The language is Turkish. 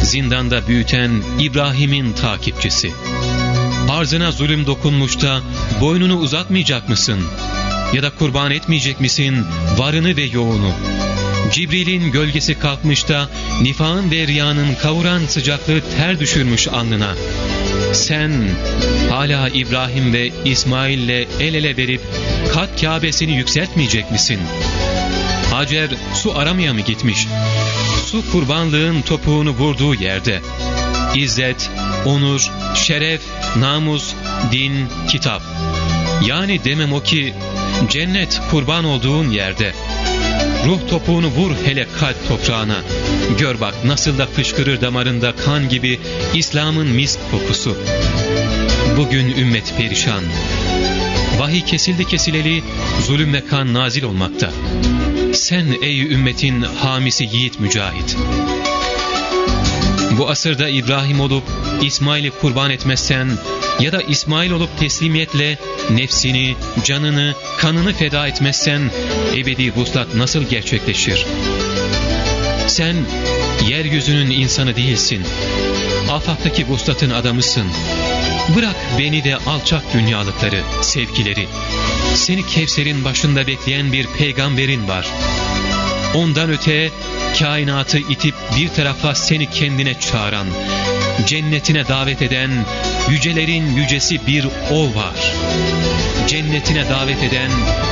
zindanda büyüten İbrahim'in takipçisi. Arzına zulüm dokunmuş da boynunu uzatmayacak mısın? Ya da kurban etmeyecek misin varını ve yoğunu? Cibril'in gölgesi kalkmış da nifağın ve riyanın kavuran sıcaklığı ter düşürmüş alnına. Sen hala İbrahim ve İsmail'le el ele verip kat Kâbesini yükseltmeyecek misin? Hacer su aramaya mı gitmiş? Su kurbanlığın topuğunu vurduğu yerde. İzzet, onur, şeref, namus, din, kitap. Yani demem o ki cennet kurban olduğun yerde. Ruh topuğunu vur hele kalp toprağına. Gör bak nasıl da fışkırır damarında kan gibi İslam'ın misk kokusu. Bugün ümmet perişan. Vahiy kesildi kesileli zulüm ve kan nazil olmakta. Sen ey ümmetin hamisi yiğit mücahit. Bu asırda İbrahim olup İsmail'i kurban etmezsen ya da İsmail olup teslimiyetle nefsini, canını, kanını feda etmezsen ebedi vuslat nasıl gerçekleşir? Sen yeryüzünün insanı değilsin. Afaktaki vuslatın adamısın. Bırak beni de alçak dünyalıkları, sevgileri. Seni Kevser'in başında bekleyen bir peygamberin var. Ondan öte kainatı itip bir tarafa seni kendine çağıran, cennetine davet eden, yücelerin yücesi bir o var. Cennetine davet eden